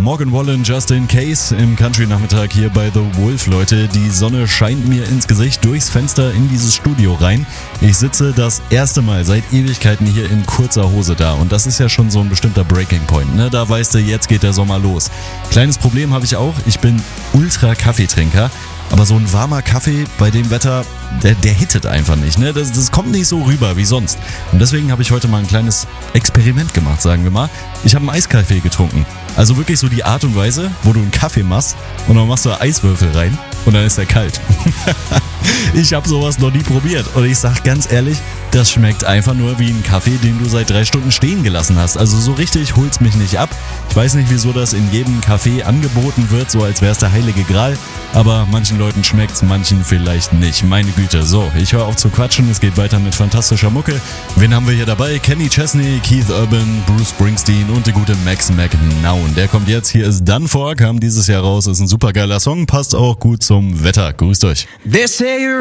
Morgan Wallen, Just in Case im Country-Nachmittag hier bei The Wolf, Leute. Die Sonne scheint mir ins Gesicht durchs Fenster in dieses Studio rein. Ich sitze das erste Mal seit Ewigkeiten hier in kurzer Hose da und das ist ja schon so ein bestimmter Breaking Point, ne? Da weißt du, jetzt geht der Sommer los. Kleines Problem habe ich auch, ich bin Ultra-Kaffeetrinker. Aber so ein warmer Kaffee bei dem Wetter, der hittet einfach nicht, ne? Das kommt nicht so rüber wie sonst. Und deswegen habe ich heute mal ein kleines Experiment gemacht, sagen wir mal. Ich habe einen Eiskaffee getrunken. Also wirklich so die Art und Weise, wo du einen Kaffee machst und dann machst du Eiswürfel rein und dann ist er kalt. Ich habe sowas noch nie probiert und ich sag ganz ehrlich, das schmeckt einfach nur wie ein Kaffee, den du seit 3 Stunden stehen gelassen hast. Also so richtig holt's mich nicht ab. Ich weiß nicht, wieso das in jedem Café angeboten wird, so als wär's der heilige Gral. Aber manchen Leuten schmeckt's, manchen vielleicht nicht. Meine Güte. So, ich höre auf zu quatschen. Es geht weiter mit fantastischer Mucke. Wen haben wir hier dabei? Kenny Chesney, Keith Urban, Bruce Springsteen und der gute Max McNown. Der kommt jetzt. Hier ist Done For, kam dieses Jahr raus. Ist ein supergeiler Song, passt auch gut zum Wetter. Grüßt euch. They say you're